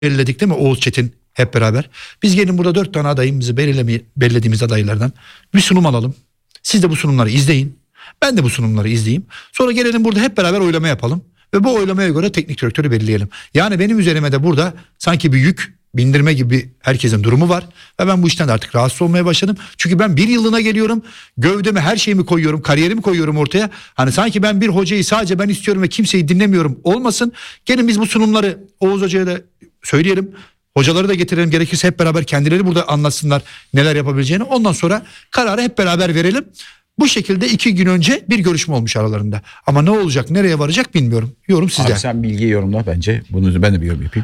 belirledik değil mi Oğuz Çetin hep beraber. Biz gelin burada 4 tane adayımızı belirlediğimiz adaylardan bir sunum alalım. Siz de bu sunumları izleyin. Ben de bu sunumları izleyeyim. Sonra gelelim burada hep beraber oylama yapalım. Ve bu oylamaya göre teknik direktörü belirleyelim. Yani benim üzerime de burada sanki bir yük bindirme gibi herkesin durumu var. Ve ben bu işten de artık rahatsız olmaya başladım. Çünkü ben bir yılına geliyorum. Gövdemi, her şeyimi koyuyorum. Kariyerimi koyuyorum ortaya. Hani sanki ben bir hocayı sadece ben istiyorum ve kimseyi dinlemiyorum olmasın. Gelin biz bu sunumları Oğuz Hoca'ya da söyleyelim. Hocaları da getirelim, gerekirse hep beraber kendileri burada anlatsınlar neler yapabileceğini. Ondan sonra kararı hep beraber verelim. Bu şekilde 2 gün önce bir görüşme olmuş aralarında. Ama ne olacak, nereye varacak bilmiyorum. Yorum sizde. Abi sen bilgiyi yorumla bence. Bunu ben de bir yorum yapayım.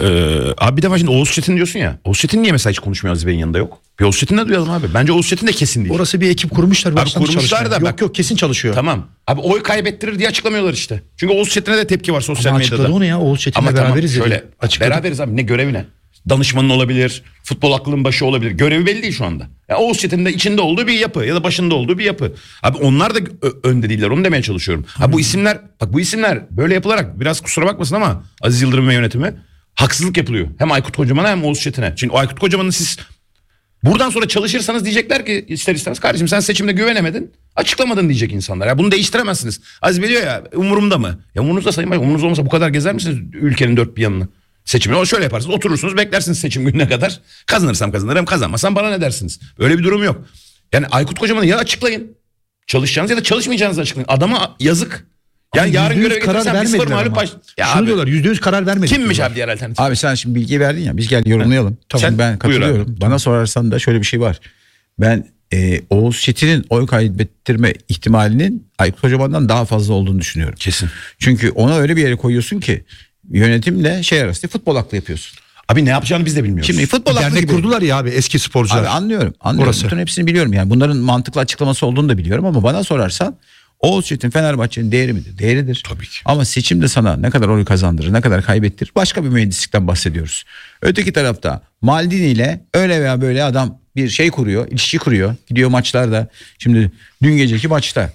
Abi bir de şimdi Oğuz Çetin diyorsun ya. Oğuz Çetin niye mesela hiç konuşmuyor, Aziz Bey'in yanında yok? Bir Oğuz Çetin'le duyalım abi. Bence Oğuz Çetin de kesin değil. Orası bir ekip kurmuşlar. Abi kurmuşlar da yok kesin çalışıyor. Tamam. Abi oy kaybettirir diye açıklamıyorlar işte. Çünkü Oğuz Çetin'e de tepki var sosyal Ama medyada. açıkladı onu ya. Oğuz Çetin'le Ama beraberiz tamam, dedi. şöyle Açıkladı. beraberiz abi, ne görevi ne? Danışmanın olabilir, futbol aklının başı olabilir. Görevi belli değil şu anda. Ya Oğuz Çetin'in de içinde olduğu bir yapı ya da başında olduğu bir yapı. Abi onlar da önde değiller, onu demeye çalışıyorum. Ha bu isimler, bak bu isimler böyle yapılarak, biraz kusura bakmasın ama Aziz Yıldırım ve yönetimi, haksızlık yapılıyor. Hem Aykut Kocaman'a hem Oğuz Çetin'e. Çünkü Aykut Kocaman'ı siz buradan sonra çalışırsanız diyecekler ki ister istemez, kardeşim sen seçimde güvenemedin, açıklamadın diyecek insanlar. Ya bunu değiştiremezsiniz. Aziz Bey diyor ya, umurumda mı? Ya umurunuzda Sayın Başkan, umurunuz olmasa bu kadar gezer misiniz ülkenin dört bir yanını? Seçimini o şöyle yaparsınız, oturursunuz beklersiniz seçim gününe kadar. Kazanırsam kazanırım, kazanmasam bana ne dersiniz? Öyle bir durum yok. Yani Aykut Kocaman'ı ya açıklayın, çalışacağınızı ya da çalışmayacağınızı açıklayın. Adama yazık. Yani Ama yarın %100 görev karar getirsen biz vermediler mağlup ama. Ya Şunu abi, diyorlar, %100 karar vermedik. kimmiş diyorlar. abi diğer alternatif? Abi sen şimdi bilgi verdin ya, biz gel yorumlayalım. Tamam. Şimdi ben Buyur katılıyorum. Bana sorarsan da şöyle bir şey var. Ben Oğuz Çetin'in oy kaybettirme ihtimalinin Aykut Kocaman'dan daha fazla olduğunu düşünüyorum. Kesin. Çünkü ona öyle bir yere koyuyorsun ki yönetimle şey arasında futbol aklı yapıyorsun. Abi ne yapacağını biz de bilmiyoruz. Şimdi futbol aklı Dernek gibi. kurdular ya abi, eski sporcular. Abi anlıyorum. Orası. Bütün hepsini biliyorum yani. Bunların mantıklı açıklaması olduğunu da biliyorum ama bana sorarsan Oğuz Çetin Fenerbahçe'nin değeri midir? Değeridir. Tabii ki. Ama seçimde sana ne kadar oy kazandırır, ne kadar kaybettirir, başka bir mühendislikten bahsediyoruz. Öteki tarafta Maldini ile öyle veya böyle adam bir şey kuruyor, ilişki kuruyor. Gidiyor maçlarda. Şimdi dün geceki maçta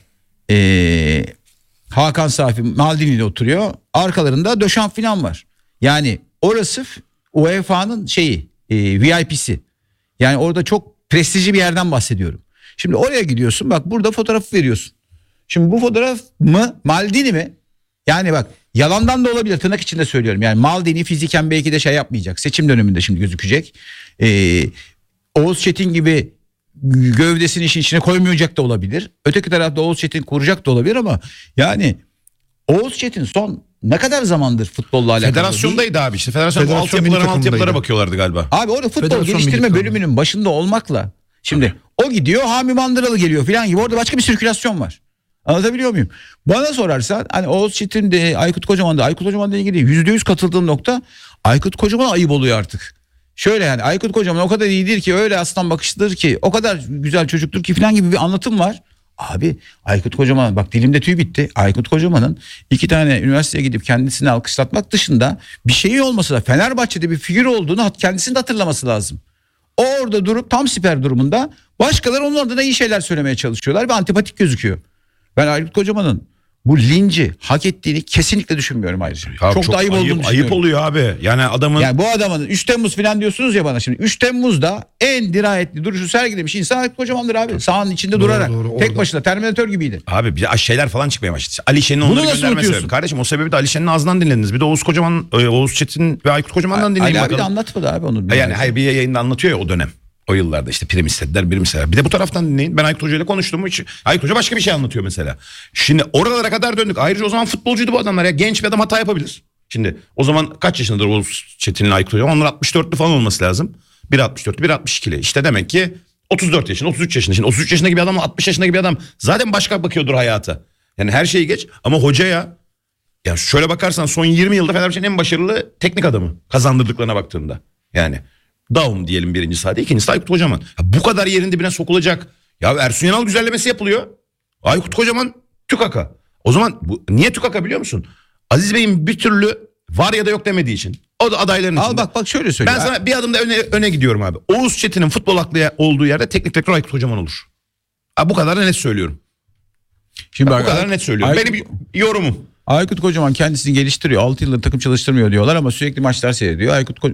Hakan Safi Maldini ile oturuyor. Arkalarında Döşan filan var. Yani orası UEFA'nın şeyi, VIP'si. Yani orada çok prestijli bir yerden bahsediyorum. Şimdi oraya gidiyorsun, bak burada fotoğrafı veriyorsun. Şimdi bu fotoğraf mı, Maldini mi? Yani bak, yalandan da olabilir, tırnak içinde söylüyorum. Yani Maldini fiziken belki de şey yapmayacak. Seçim döneminde şimdi gözükecek. Oğuz Çetin gibi gövdesini işin içine koymayacak da olabilir. Öteki tarafta Oğuz Çetin kuracak da olabilir ama yani Oğuz Çetin son ne kadar zamandır futbolla alakalı Federasyondaydı abi işte. Federasyon Federasyon milli altyapılara takımındaydı. bakıyorlardı galiba. Abi orada futbol Federasyon geliştirme milli bölümünün başında olmakla şimdi o gidiyor, Hami Mandıralı geliyor falan gibi, orada başka bir sirkülasyon var. Anlatabiliyor muyum? Bana sorarsan hani Oğuz Çetin de Aykut Kocaman da, Aykut Kocaman'la ilgili %100 katıldığım nokta, Aykut Kocaman ayıp oluyor artık. Şöyle yani, Aykut Kocaman o kadar iyidir ki, öyle aslan bakışlıdır ki, o kadar güzel çocuktur ki falan gibi bir anlatım var. Abi Aykut Kocaman, bak dilimde tüy bitti. Aykut Kocaman'ın 2 tane üniversiteye gidip kendisini alkışlatmak dışında bir şeyi olması da, Fenerbahçe'de bir figür olduğunu kendisinin de hatırlaması lazım. O orada durup tam siper durumunda, başkaları onun adına iyi şeyler söylemeye çalışıyorlar ve antipatik gözüküyor. Ben Aykut Kocaman'ın bu linci hak ettiğini kesinlikle düşünmüyorum ayrıca. Ya çok da ayıp olduğunu düşünüyorum. Ayıp oluyor abi. Yani adamın... Yani bu adamın 3 Temmuz falan diyorsunuz ya bana şimdi. 3 Temmuz'da en dirayetli duruşu sergilemiş insan Aykut Kocaman'dır abi. Sahanın içinde durarak. doğru, tek orada. başına Terminator gibiydi. Abi bir de şeyler falan çıkmaya başladı. Ali Şen'in Bunu onları nasıl gönderme unutuyorsun? sebebi. Kardeşim o sebebi de Ali Şen'in ağzından dinlediniz. Bir de Oğuz Çetin ve Aykut Kocaman'dan dinleyin Ali abi de bakalım. anlatmadı abi onu. Yani hayır, bir yayında anlatıyor ya o dönem. O yıllarda işte prim istediler, birim istediler. Bir de bu taraftan dinleyin. Ben Aykut Hoca ile konuştum. Aykut Hoca başka bir şey anlatıyor mesela. Şimdi oralara kadar döndük. Ayrıca o zaman futbolcuydu bu adamlar ya. Genç bir adam hata yapabilir. Şimdi o zaman kaç yaşındadır Oğuz Çetin'in Aykut Hoca? Onlar 64'lü falan olması lazım. 1.64'lü, 1.62'li. İşte demek ki 34 yaşında, 33 yaşında. Şimdi 33 yaşındaki bir adamla 60 yaşındaki bir adam zaten başka bakıyordur hayata. Yani her şeyi geç. Ama hocaya, ya şöyle bakarsan son 20 yılda Fenerbahçe'nin en başarılı teknik adamı kazandırdıklarına baktığında. Yani Daum diyelim birinci sahada, ikincisi Aykut Kocaman. Ya bu kadar yerin dibine sokulacak. Ya Ersun Yanal güzellemesi yapılıyor. Aykut Kocaman tükaka. O zaman niye tükaka biliyor musun? Aziz Bey'in bir türlü var ya da yok demediği için. O da adayların içinde. Al bak şöyle söyleyeyim. Ben sana bir adım da öne gidiyorum abi. Oğuz Çetin'in futbol aklı olduğu yerde teknik direktör Aykut Kocaman olur. Ha, bu kadar net söylüyorum. Şimdi Bu kadar net söylüyorum. Aykut- Benim yorumum. Aykut Kocaman kendisini geliştiriyor. 6 yıldır takım çalıştırmıyor diyorlar ama sürekli maçlar seyrediyor.